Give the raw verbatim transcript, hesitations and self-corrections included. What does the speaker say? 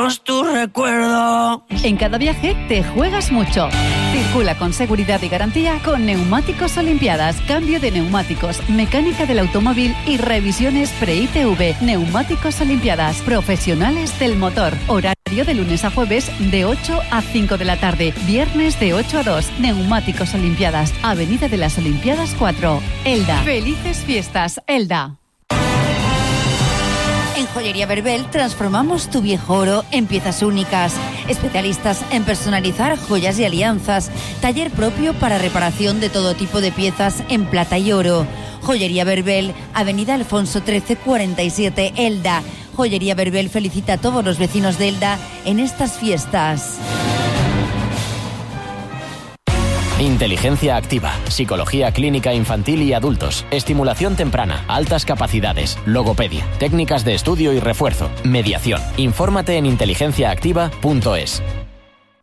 somos tu recuerdo. En cada viaje te juegas mucho. Circula con seguridad y garantía con Neumáticos Olimpiadas. Cambio de neumáticos, mecánica del automóvil y revisiones pre-I T V. Neumáticos Olimpiadas. Profesionales del motor. Horario de lunes a jueves de ocho a cinco de la tarde. Viernes de ocho a dos. Neumáticos Olimpiadas. Avenida de las Olimpiadas cuatro. Elda. Felices fiestas, Elda. En Joyería Verbel transformamos tu viejo oro en piezas únicas. Especialistas en personalizar joyas y alianzas. Taller propio para reparación de todo tipo de piezas en plata y oro. Joyería Verbel, Avenida Alfonso trece cuarenta y siete, Elda. Joyería Verbel felicita a todos los vecinos de Elda en estas fiestas. Inteligencia activa, psicología clínica infantil y adultos, estimulación temprana, altas capacidades, logopedia, técnicas de estudio y refuerzo, mediación. Infórmate en inteligencia activa punto es.